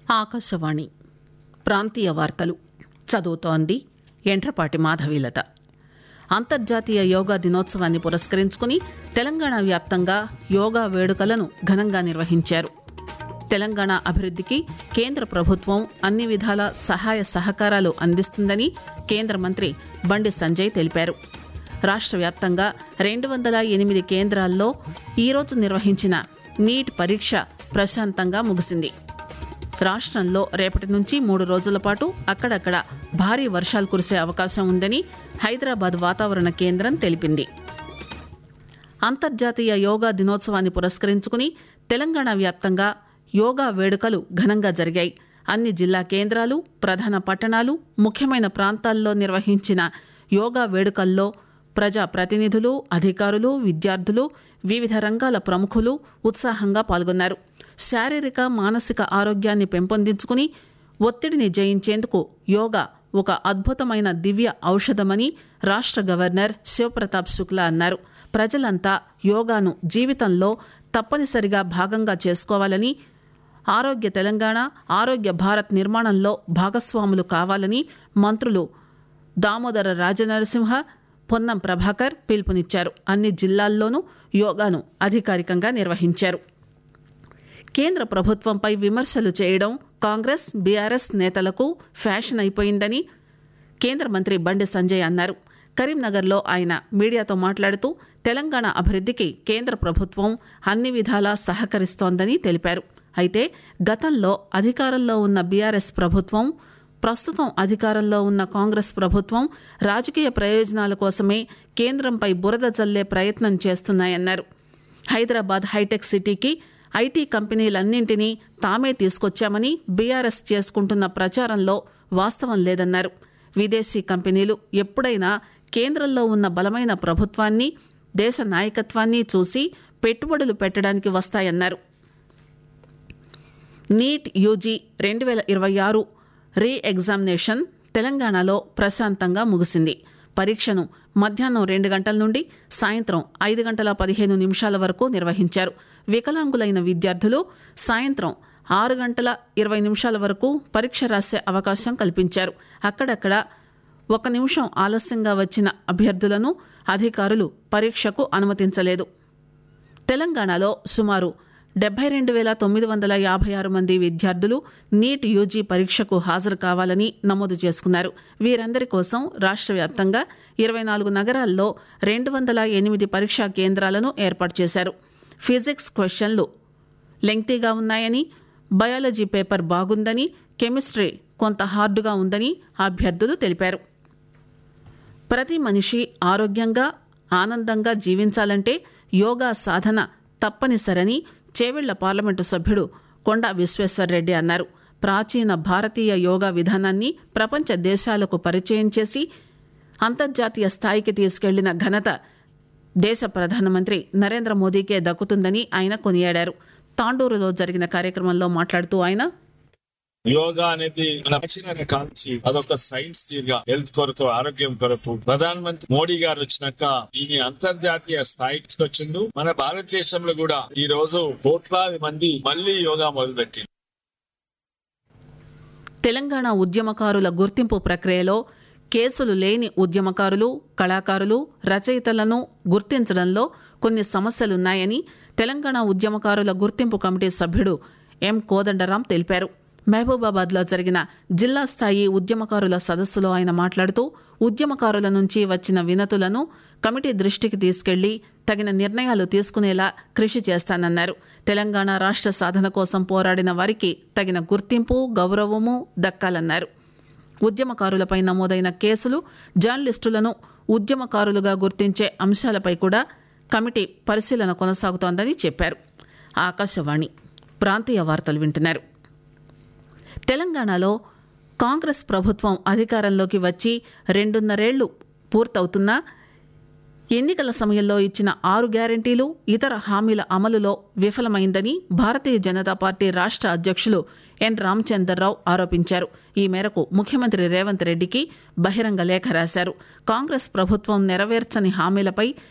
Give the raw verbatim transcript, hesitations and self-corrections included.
ఆకాశవాణి ప్రాంతీయ వార్తలు చదువుతోంది ఎంట్రపాటి మాధవీలత. అంతర్జాతీయ యోగా దినోత్సవాన్ని పురస్కరించుకుని తెలంగాణ వ్యాప్తంగా యోగా వేడుకలను ఘనంగా నిర్వహించారు. తెలంగాణ అభివృద్ధికి కేంద్ర ప్రభుత్వం అన్ని విధాల సహాయ సహకారాలు అందిస్తుందని కేంద్ర మంత్రి బండి సంజయ్ తెలిపారు. రాష్ట్ర వ్యాప్తంగా రెండు వందల ఎనిమిది కేంద్రాల్లో ఈరోజు నిర్వహించిన నీట్ పరీక్ష ప్రశాంతంగా ముగిసింది. రాష్ట్రంలో రేపటి నుంచి మూడు రోజుల పాటు అక్కడక్కడ భారీ వర్షాలు కురిసే అవకాశం ఉందని హైదరాబాద్ వాతావరణ కేంద్రం తెలిపింది. అంతర్జాతీయ యోగా దినోత్సవాన్ని పురస్కరించుకుని తెలంగాణ వ్యాప్తంగా యోగా వేడుకలు ఘనంగా జరిగాయి. అన్ని జిల్లా కేంద్రాలు, ప్రధాన పట్టణాలు, ముఖ్యమైన ప్రాంతాల్లో నిర్వహించిన యోగా వేడుకల్లో ప్రజా ప్రతినిధులు, అధికారులు, విద్యార్థులు, వివిధ రంగాల ప్రముఖులు ఉత్సాహంగా పాల్గొన్నారు. శారీరక మానసిక ఆరోగ్యాన్ని పెంపొందించుకుని ఒత్తిడిని జయించేందుకు యోగా ఒక అద్భుతమైన దివ్య ఔషధమని రాష్ట్ర గవర్నర్ శివప్రతాప్ శుక్లా అన్నారు. ప్రజలంతా యోగాను జీవితంలో తప్పనిసరిగా భాగంగా చేసుకోవాలని, ఆరోగ్య తెలంగాణ, ఆరోగ్య భారత్ నిర్మాణంలో భాగస్వాములు కావాలని మంత్రులు దామోదర రాజనరసింహ, పొన్నం ప్రభాకర్ పిలుపునిచ్చారు. అన్ని జిల్లాల్లోనూ యోగాను అధికారికంగా నిర్వహించారు. కేంద్ర ప్రభుత్వంపై విమర్శలు చేయడం కాంగ్రెస్, బీఆర్ఎస్ నేతలకు ఫ్యాషన్ అయిపోయిందని కేంద్ర మంత్రి బండి సంజయ్ అన్నారు. కరీంనగర్లో ఆయన మీడియాతో మాట్లాడుతూ తెలంగాణ అభివృద్ధికి కేంద్ర ప్రభుత్వం అన్ని విధాలా సహకరిస్తోందని తెలిపారు. అయితే గతంలో అధికారంలో ఉన్న బీఆర్ఎస్ ప్రభుత్వం, ప్రస్తుతం అధికారంలో ఉన్న కాంగ్రెస్ ప్రభుత్వం రాజకీయ ప్రయోజనాల కోసమే కేంద్రంపై బురద జల్లే ప్రయత్నం చేస్తున్నాయన్నారు. హైదరాబాద్ హైటెక్ సిటీకి ఐటీ కంపెనీలన్నింటినీ తామే తీసుకొచ్చామని బీఆర్ఎస్ చేసుకుంటున్న ప్రచారంలో వాస్తవం లేదన్నారు. విదేశీ కంపెనీలు ఎప్పుడైనా కేంద్రంలో ఉన్న బలమైన ప్రభుత్వాన్ని, దేశ నాయకత్వాన్ని చూసి పెట్టుబడులు పెట్టడానికి వస్తాయన్నారు. నీట్ యూజీ రెండు వేల ఇరవై ఆరు రీ ఎగ్జామినేషన్ తెలంగాణలో ప్రశాంతంగా ముగిసింది. పరీక్షను మధ్యాహ్నం రెండు గంటల నుండి సాయంత్రం ఐదు గంటల పదిహేను నిమిషాల వరకు నిర్వహించారు. వికలాంగులైన విద్యార్థులు సాయంత్రం ఆరు గంటల ఇరవై నిమిషాల వరకు పరీక్ష రాసే అవకాశం కల్పించారు. అక్కడక్కడ ఒక నిమిషం ఆలస్యంగా వచ్చిన అభ్యర్థులను అధికారులు పరీక్షకు అనుమతించలేదు. తెలంగాణలో సుమారు డెబ్బై రెండు వేల తొమ్మిది వందల యాభై ఆరు మంది విద్యార్థులు నీట్ యూజీ పరీక్షకు హాజరు కావాలని నమోదు చేసుకున్నారు. వీరందరి కోసం రాష్ట్ర వ్యాప్తంగా ఇరవై నాలుగు నగరాల్లో రెండు వందల ఎనిమిది పరీక్షా కేంద్రాలను ఏర్పాటు చేశారు. ఫిజిక్స్ క్వశ్చన్లు లెంగ్తీగా ఉన్నాయని, బయాలజీ పేపర్ బాగుందని, కెమిస్ట్రీ కొంత హార్డుగా ఉందని అభ్యర్థులు తెలిపారు. ప్రతి మనిషి ఆరోగ్యంగా, ఆనందంగా జీవించాలంటే యోగా సాధన తప్పనిసరని చేవెళ్ల పార్లమెంటు సభ్యుడు కొండా విశ్వేశ్వర్రెడ్డి అన్నారు. ప్రాచీన భారతీయ యోగా విధానాన్ని ప్రపంచ దేశాలకు పరిచయం చేసి అంతర్జాతీయ స్థాయికి తీసుకెళ్లిన ఘనత దేశ ప్రధానమంత్రి నరేంద్ర మోదీకే దక్కుతుందని ఆయన కొనియాడారు. తాండూరులో జరిగిన కార్యక్రమంలో మాట్లాడుతూ ఆయన యోగా అనేది మన ప్రాచీన కాంచి అదొక సైన్స్ తీరుగా హెల్త్ కొరకు, ఆరోగ్యం కొరకు ప్రధాన మంత్రి మోడీ గారు వచ్చినాక దీని అంతర్జాతీయ స్థాయికి వచ్చిండు. మన భారతదేశంలో కూడా ఈ రోజు కోట్లాది మంది మళ్లీ యోగా మొదలుపెట్టింది. తెలంగాణ ఉద్యమకారుల గుర్తింపు ప్రక్రియలో కేసులు లేని ఉద్యమకారులు, కళాకారులు, రచయితలను గుర్తించడంలో కొన్ని సమస్యలున్నాయని తెలంగాణ ఉద్యమకారుల గుర్తింపు కమిటీ సభ్యుడు ఎం కోదండరాం తెలిపారు. మహబూబాబాద్లో జరిగిన జిల్లా స్థాయి ఉద్యమకారుల సదస్సులో ఆయన మాట్లాడుతూ ఉద్యమకారుల నుంచి వచ్చిన వినతులను కమిటీ దృష్టికి తీసుకెళ్లి తగిన నిర్ణయాలు తీసుకునేలా కృషి చేస్తానన్నారు. తెలంగాణ రాష్ట్ర సాధన కోసం పోరాడిన వారికి తగిన గుర్తింపు, గౌరవము దక్కాలన్నారు. ఉద్యమకారులపై నమోదైన కేసులు, జర్నలిస్టులను ఉద్యమకారులుగా గుర్తించే అంశాలపై కూడా కమిటీ పరిశీలన కొనసాగుతోందని చెప్పారు. ఆకాశవాణి ప్రాంతీయ వార్తలు వింటున్నారు. తెలంగాణలో కాంగ్రెస్ ప్రభుత్వం అధికారంలోకి వచ్చి రెండున్నరేళ్లు పూర్తవుతున్నా ఎన్నికల సమయంలో ఇచ్చిన ఆరు గ్యారంటీలు, ఇతర హామీల అమలులో విఫలమైందని భారతీయ జనతా పార్టీ రాష్ట్ర అధ్యక్షులు ఎన్ రామచంద్రరావు ఆరోపించారు. ఈ మేరకు ముఖ్యమంత్రి రేవంత్ రెడ్డికి బహిరంగ లేఖ రాశారు. కాంగ్రెస్ ప్రభుత్వం నెరవేర్చని హామీలపై